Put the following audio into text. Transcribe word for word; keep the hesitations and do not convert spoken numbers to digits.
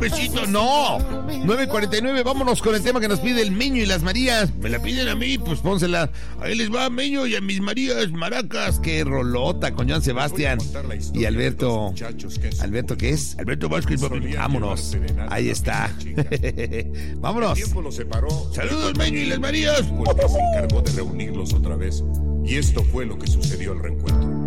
Pesito, no. nueve cuarenta y nueve, vámonos con el tema que nos pide el Meño y las Marías. Me la piden a mí, pues pónsela. Ahí les va, Meño, y a mis Marías, maracas. Qué rolota con Joan Sebastián y Alberto. ¿Alberto qué es? Alberto Vázquez, papi. Vámonos. Ahí está. Vámonos. Saludos, Meño y las Marías. Se encargó de reunirlos otra vez. Y esto fue lo que sucedió al reencuentro.